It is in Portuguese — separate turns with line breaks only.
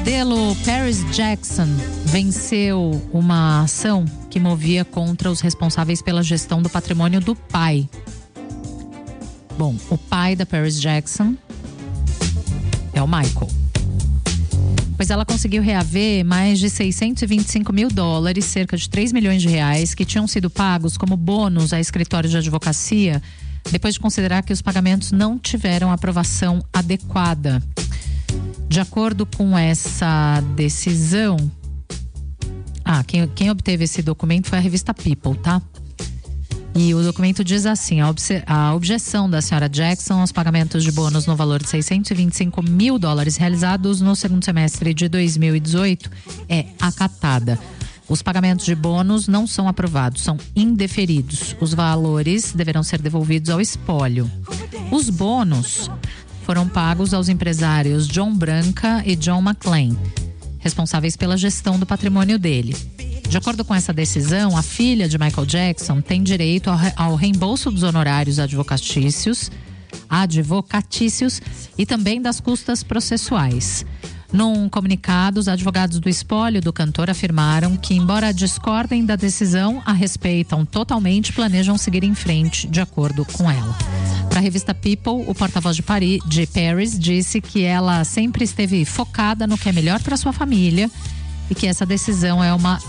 modelo Paris Jackson venceu uma ação que movia contra os responsáveis pela gestão do patrimônio do pai. Bom, o pai da Paris Jackson é o Michael. Pois ela conseguiu reaver mais de $625 mil, cerca de 3 milhões de reais, que tinham sido pagos como bônus a escritórios de advocacia, depois de considerar que os pagamentos não tiveram aprovação adequada. De acordo com essa decisão, quem obteve esse documento foi a revista People, tá? E o documento diz assim: a objeção da senhora Jackson aos pagamentos de bônus no valor de $625 mil realizados no segundo semestre de 2018 é acatada. Os pagamentos de bônus não são aprovados, são indeferidos. Os valores deverão ser devolvidos ao espólio. Os bônus foram pagos aos empresários John Branca e John McClain, responsáveis pela gestão do patrimônio dele. De acordo com essa decisão, a filha de Michael Jackson tem direito ao reembolso dos honorários advocatícios e também das custas processuais. Num comunicado, os advogados do espólio do cantor afirmaram que, embora discordem da decisão, a respeitam totalmente e planejam seguir em frente de acordo com ela. Para a revista People, o porta-voz de Paris disse que ela sempre esteve focada no que é melhor para sua família e que essa decisão é uma